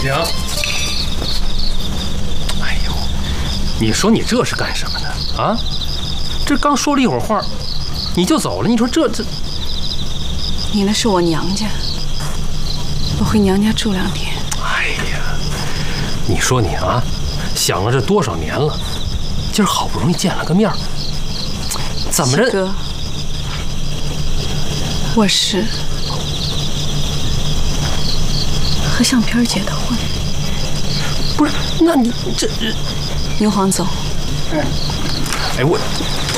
停！哎呦，你说你这是干什么呢？啊，这刚说了一会儿话，你就走了。你说这…… 你那是我娘家，我回娘家住2天。 哎呀，你说你啊，想了这多少年了，今儿好不容易见了个面，怎么着？ 哥，我是和相片结的婚。 不是，那你这…… 牛黄总， 哎我。